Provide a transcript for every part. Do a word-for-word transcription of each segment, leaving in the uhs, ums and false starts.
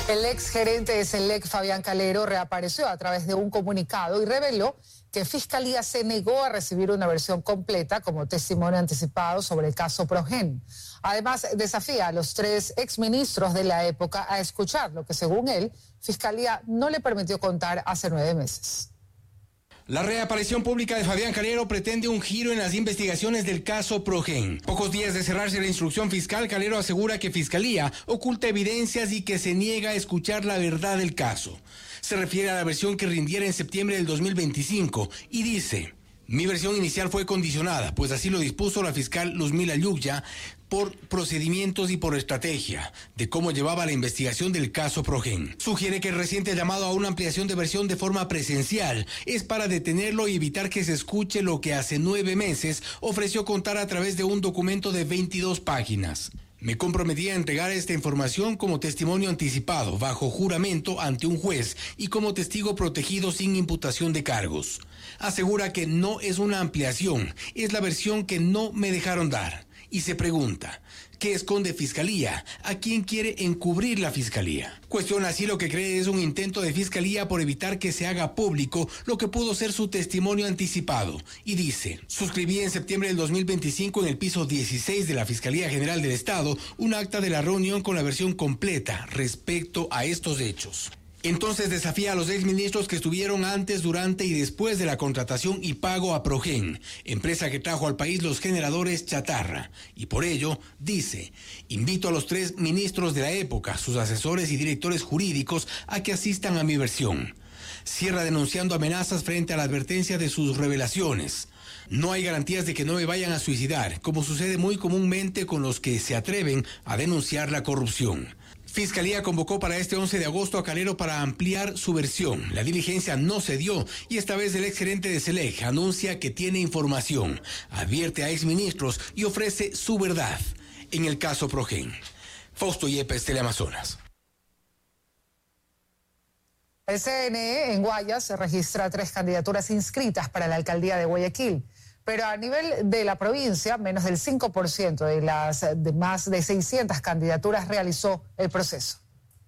El ex gerente de SELEC, Fabián Calero, reapareció a través de un comunicado y reveló que Fiscalía se negó a recibir una versión completa como testimonio anticipado sobre el caso Progen. Además, desafía a los tres exministros de la época a escuchar lo que, según él, Fiscalía no le permitió contar hace nueve meses. La reaparición pública de Fabián Calero pretende un giro en las investigaciones del caso Progen. Pocos días de cerrarse la instrucción fiscal, Calero asegura que Fiscalía oculta evidencias y que se niega a escuchar la verdad del caso. Se refiere a la versión que rindiera en septiembre del dos mil veinticinco y dice: mi versión inicial fue condicionada, pues así lo dispuso la fiscal Luzmila Yucya, por procedimientos y por estrategia de cómo llevaba la investigación del caso Progen. Sugiere que el reciente llamado a una ampliación de versión de forma presencial es para detenerlo y evitar que se escuche lo que hace nueve meses ofreció contar a través de un documento de veintidós páginas. Me comprometí a entregar esta información como testimonio anticipado, bajo juramento ante un juez y como testigo protegido sin imputación de cargos. Asegura que no es una ampliación, es la versión que no me dejaron dar. Y se pregunta, ¿qué esconde Fiscalía? ¿A quién quiere encubrir la Fiscalía? Cuestiona así lo que cree es un intento de Fiscalía por evitar que se haga público lo que pudo ser su testimonio anticipado. Y dice: suscribí en septiembre del dos mil veinticinco en el piso dieciséis de la Fiscalía General del Estado un acta de la reunión con la versión completa respecto a estos hechos. Entonces desafía a los exministros que estuvieron antes, durante y después de la contratación y pago a Progen, empresa que trajo al país los generadores chatarra. Y por ello, dice, invito a los tres ministros de la época, sus asesores y directores jurídicos, a que asistan a mi versión. Cierra denunciando amenazas frente a la advertencia de sus revelaciones. No hay garantías de que no me vayan a suicidar, como sucede muy comúnmente con los que se atreven a denunciar la corrupción. Fiscalía convocó para este once de agosto a Calero para ampliar su versión. La diligencia no se dio y esta vez el exgerente de SELEC anuncia que tiene información, advierte a exministros y ofrece su verdad en el caso Progen. Fausto Yepes, Teleamazonas. El C N E en Guayas registra tres candidaturas inscritas para la alcaldía de Guayaquil, pero a nivel de la provincia, menos del cinco por ciento de las de más de seiscientas candidaturas realizó el proceso.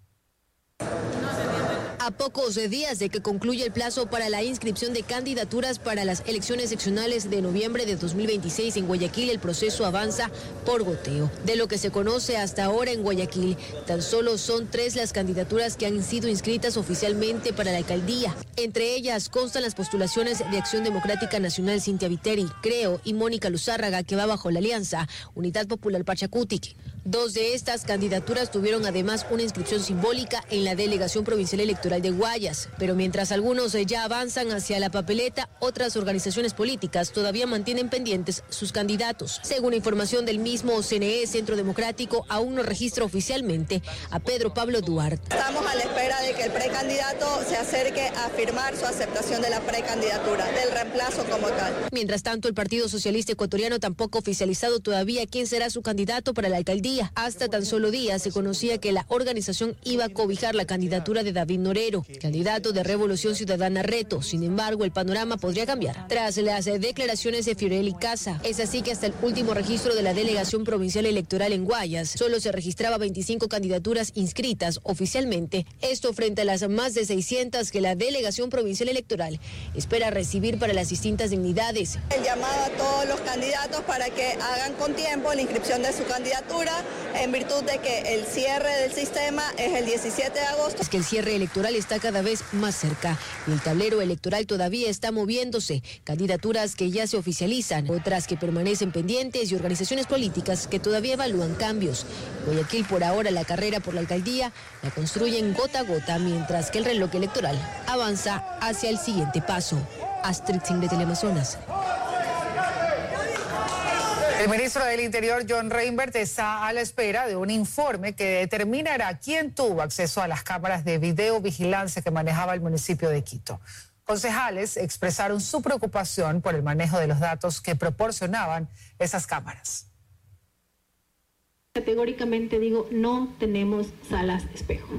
A pocos días de que concluya el plazo para la inscripción de candidaturas para las elecciones seccionales de noviembre de dos mil veintiséis en Guayaquil, el proceso avanza por goteo. De lo que se conoce hasta ahora en Guayaquil, tan solo son tres las candidaturas que han sido inscritas oficialmente para la alcaldía. Entre ellas constan las postulaciones de Acción Democrática Nacional Cintia Viteri, Creo y Mónica Luzárraga, que va bajo la alianza Unidad Popular Pachacutic. Dos de estas candidaturas tuvieron además una inscripción simbólica en la Delegación Provincial Electoral de Guayas, pero mientras algunos ya avanzan hacia la papeleta, otras organizaciones políticas todavía mantienen pendientes sus candidatos. Según información del mismo C N E, Centro Democrático aún no registra oficialmente a Pedro Pablo Duarte. Estamos a la espera de que el precandidato se acerque a firmar su aceptación de la precandidatura, del reemplazo como tal. Mientras tanto, el Partido Socialista Ecuatoriano tampoco ha oficializado todavía quién será su candidato para la alcaldía. Hasta tan solo días se conocía que la organización iba a cobijar la candidatura de David Norero, candidato de Revolución Ciudadana Reto. Sin embargo, el panorama podría cambiar tras las declaraciones de Fiorelli Casa. Es así que hasta el último registro de la Delegación Provincial Electoral en Guayas, solo se registraba veinticinco candidaturas inscritas oficialmente. Esto frente a las más de seiscientas que la Delegación Provincial Electoral espera recibir para las distintas dignidades. El llamado a todos los candidatos para que hagan con tiempo la inscripción de su candidatura, en virtud de que el cierre del sistema es el diecisiete de agosto. Es que el cierre electoral está cada vez más cerca y el tablero electoral todavía está moviéndose. Candidaturas que ya se oficializan, otras que permanecen pendientes y organizaciones políticas que todavía evalúan cambios. Guayaquil, por ahora, la carrera por la alcaldía la construyen gota a gota, mientras que el reloj electoral avanza hacia el siguiente paso. Astrid Singh, de Teleamazonas. El ministro del Interior, John Reinberg, está a la espera de un informe que determinará quién tuvo acceso a las cámaras de videovigilancia que manejaba el municipio de Quito. Concejales expresaron su preocupación por el manejo de los datos que proporcionaban esas cámaras. Categóricamente digo, no tenemos salas espejo.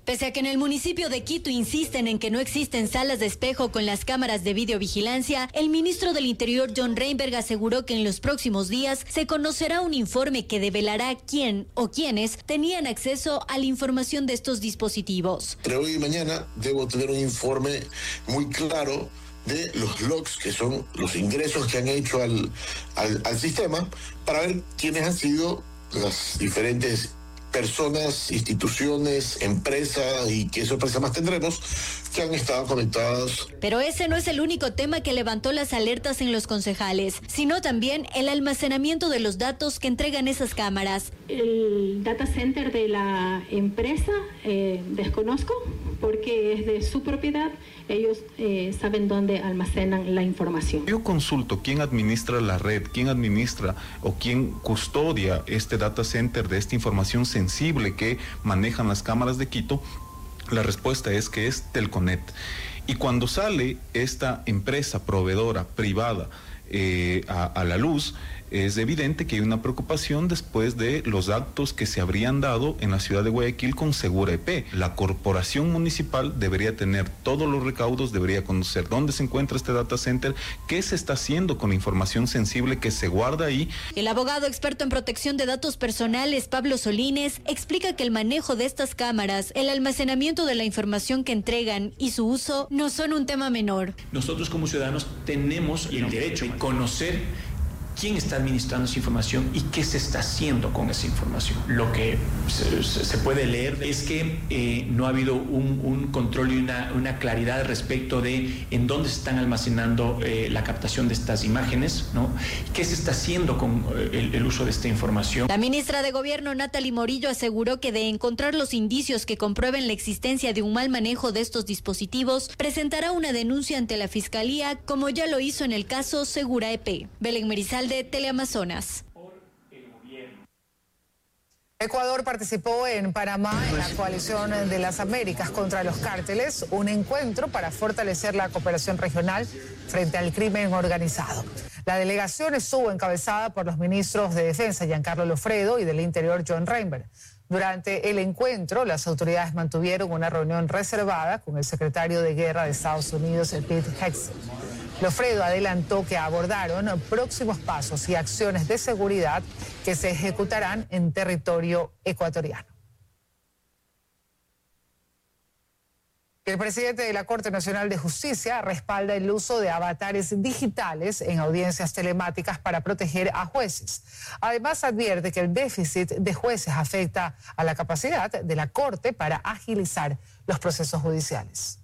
Pese a que en el municipio de Quito insisten en que no existen salas de espejo con las cámaras de videovigilancia, el ministro del Interior John Reinberg aseguró que en los próximos días se conocerá un informe que develará quién o quiénes tenían acceso a la información de estos dispositivos. Entre hoy y mañana debo tener un informe muy claro de los logs, que son los ingresos que han hecho al, al, al sistema, para ver quiénes han sido las diferentes personas, instituciones, empresas y qué sorpresa más tendremos que han estado conectadas. Pero ese no es el único tema que levantó las alertas en los concejales, sino también el almacenamiento de los datos que entregan esas cámaras. El data center de la empresa eh, desconozco porque es de su propiedad. Ellos eh, saben dónde almacenan la información. Yo consulto quién administra la red, quién administra o quién custodia este data center de esta información sensible que manejan las cámaras de Quito. La respuesta es que es Telconet. Y cuando sale esta empresa proveedora privada eh, a, a la luz, es evidente que hay una preocupación después de los actos que se habrían dado en la ciudad de Guayaquil con Segura E P. La corporación municipal debería tener todos los recaudos, debería conocer dónde se encuentra este data center, qué se está haciendo con la información sensible que se guarda ahí. El abogado experto en protección de datos personales, Pablo Solines, explica que el manejo de estas cámaras, el almacenamiento de la información que entregan y su uso no son un tema menor. Nosotros como ciudadanos tenemos el derecho a conocer quién está administrando esa información y qué se está haciendo con esa información. Lo que se, se puede leer es que eh, no ha habido un, un control y una, una claridad respecto de en dónde se están almacenando eh, la captación de estas imágenes, ¿no? ¿Qué se está haciendo con eh, el, el uso de esta información? La ministra de Gobierno, Natalie Morillo, aseguró que de encontrar los indicios que comprueben la existencia de un mal manejo de estos dispositivos, presentará una denuncia ante la Fiscalía, como ya lo hizo en el caso Segura E P. Belén Merizal, de Teleamazonas. Ecuador participó en Panamá en la coalición de las Américas contra los cárteles, un encuentro para fortalecer la cooperación regional frente al crimen organizado. La delegación estuvo encabezada por los ministros de Defensa, Giancarlo Lofredo, y del Interior, John Reinberg. Durante el encuentro, las autoridades mantuvieron una reunión reservada con el secretario de Guerra de Estados Unidos, Pete Hegseth. Lofredo adelantó que abordaron próximos pasos y acciones de seguridad que se ejecutarán en territorio ecuatoriano. El presidente de la Corte Nacional de Justicia respalda el uso de avatares digitales en audiencias telemáticas para proteger a jueces. Además, advierte que el déficit de jueces afecta a la capacidad de la Corte para agilizar los procesos judiciales.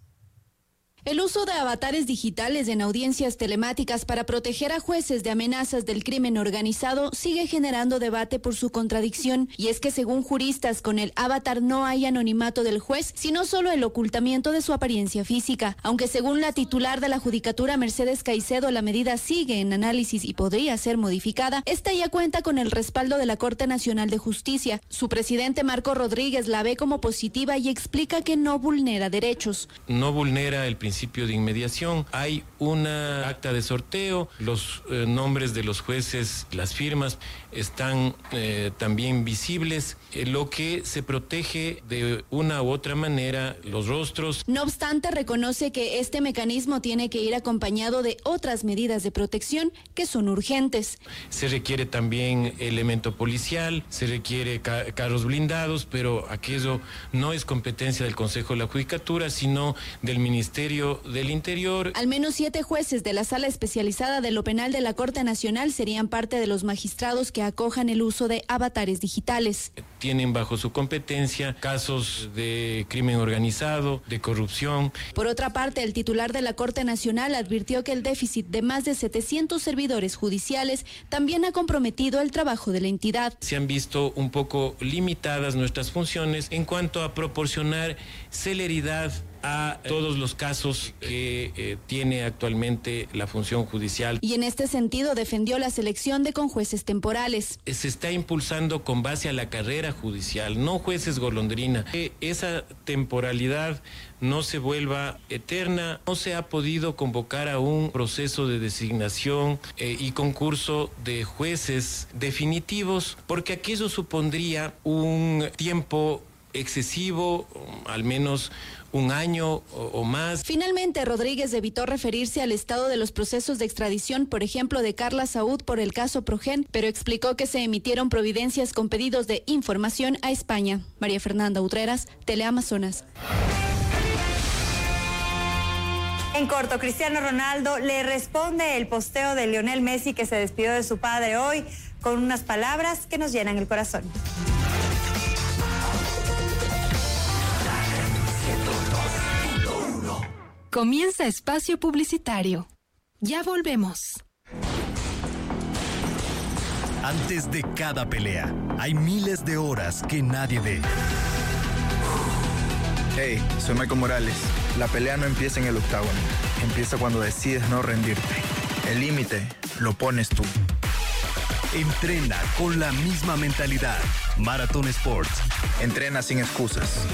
El uso de avatares digitales en audiencias telemáticas para proteger a jueces de amenazas del crimen organizado sigue generando debate por su contradicción, y es que según juristas, con el avatar no hay anonimato del juez, sino solo el ocultamiento de su apariencia física. Aunque según la titular de la Judicatura, Mercedes Caicedo, la medida sigue en análisis y podría ser modificada, esta ya cuenta con el respaldo de la Corte Nacional de Justicia. Su presidente, Marco Rodríguez, la ve como positiva y explica que no vulnera derechos. No vulnera el principio principio de inmediación, hay una acta de sorteo, los eh, nombres de los jueces, las firmas están eh, también visibles, eh, lo que se protege de una u otra manera los rostros. No obstante, reconoce que este mecanismo tiene que ir acompañado de otras medidas de protección que son urgentes. Se requiere también elemento policial, se requiere ca carros blindados, pero aquello no es competencia del Consejo de la Judicatura, sino del Ministerio del Interior. Al menos siete jueces de la Sala Especializada de lo Penal de la Corte Nacional serían parte de los magistrados que acojan el uso de avatares digitales. Tienen bajo su competencia casos de crimen organizado, de corrupción. Por otra parte, el titular de la Corte Nacional advirtió que el déficit de más de setecientos servidores judiciales también ha comprometido el trabajo de la entidad. Se han visto un poco limitadas nuestras funciones en cuanto a proporcionar celeridad a todos los casos que eh, tiene actualmente la función judicial. Y en este sentido defendió la selección de conjueces temporales. Se está impulsando con base a la carrera judicial, no jueces golondrina. Que esa temporalidad no se vuelva eterna. No se ha podido convocar a un proceso de designación eh, y concurso de jueces definitivos, porque aquello supondría un tiempo excesivo, al menos un año o, o más. Finalmente, Rodríguez evitó referirse al estado de los procesos de extradición, por ejemplo, de Carla Saúd por el caso Progen, pero explicó que se emitieron providencias con pedidos de información a España. María Fernanda Utreras, Teleamazonas. En corto, Cristiano Ronaldo le responde el posteo de Lionel Messi, que se despidió de su padre hoy, con unas palabras que nos llenan el corazón. Comienza espacio publicitario. Ya volvemos. Antes de cada pelea, hay miles de horas que nadie ve. Hey, soy Michael Morales. La pelea no empieza en el octágono. Empieza cuando decides no rendirte. El límite lo pones tú. Entrena con la misma mentalidad. Marathon Sports. Entrena sin excusas.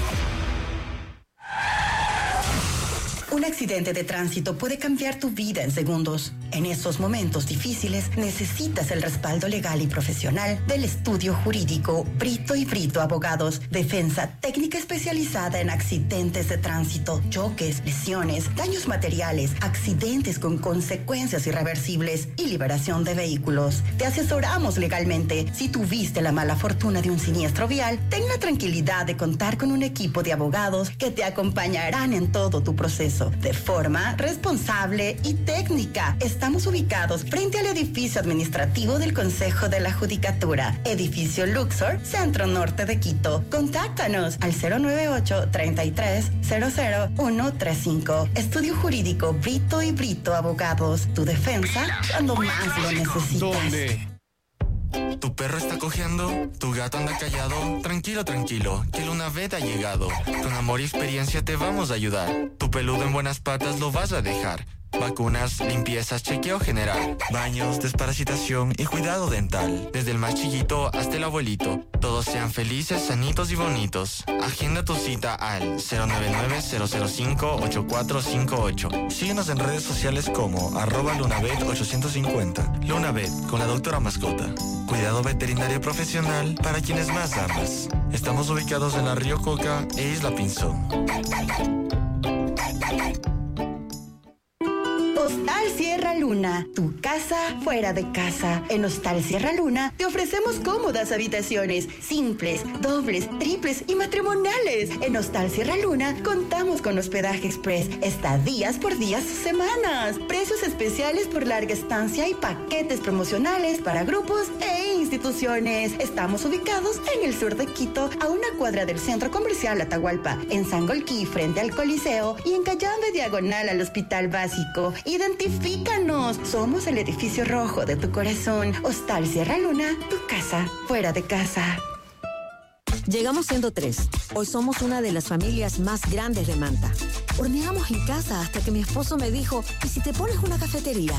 Un accidente de tránsito puede cambiar tu vida en segundos. En esos momentos difíciles necesitas el respaldo legal y profesional del estudio jurídico Brito y Brito Abogados. Defensa técnica especializada en accidentes de tránsito, choques, lesiones, daños materiales, accidentes con consecuencias irreversibles y liberación de vehículos. Te asesoramos legalmente. Si tuviste la mala fortuna de un siniestro vial, ten la tranquilidad de contar con un equipo de abogados que te acompañarán en todo tu proceso de forma responsable y técnica. Estamos ubicados frente al edificio administrativo del Consejo de la Judicatura, edificio Luxor, Centro Norte de Quito. Contáctanos al cero nueve ocho, treinta y tres, cero cero uno tres cinco. Estudio Jurídico Brito y Brito Abogados. Tu defensa cuando más lo necesitas. ¿Dónde? ¿Tu perro está cojeando? ¿Tu gato anda callado? Tranquilo, tranquilo, que Lunavet ha llegado. Con amor y experiencia te vamos a ayudar. Tu peludo en buenas patas lo vas a dejar. Vacunas, limpiezas, chequeo general, baños, desparasitación y cuidado dental. Desde el más chiquito hasta el abuelito. Todos sean felices, sanitos y bonitos. Agenda tu cita al cero nueve nueve, cero cero cinco, ocho cuatro cinco ocho. Síguenos en redes sociales como arroba Lunavet ochocientos cincuenta. Lunavet, con la doctora mascota. Cuidado veterinario profesional para quienes más amas. Estamos ubicados en la Río Coca e Isla Pinzón. Hostal Sierra Luna, tu casa fuera de casa. En Hostal Sierra Luna te ofrecemos cómodas habitaciones, simples, dobles, triples y matrimoniales. En Hostal Sierra Luna contamos con hospedaje express, estadías por días o semanas, precios especiales por larga estancia y paquetes promocionales para grupos e instituciones. Estamos ubicados en el sur de Quito, a una cuadra del Centro Comercial Atahualpa, en Sangolquí frente al Coliseo y en Cayambe diagonal al Hospital Básico. Identifícanos. Somos el edificio rojo de tu corazón. Hostal Sierra Luna, tu casa fuera de casa. Llegamos siendo tres. Hoy somos una de las familias más grandes de Manta. Horneamos en casa hasta que mi esposo me dijo, ¿y si te pones una cafetería?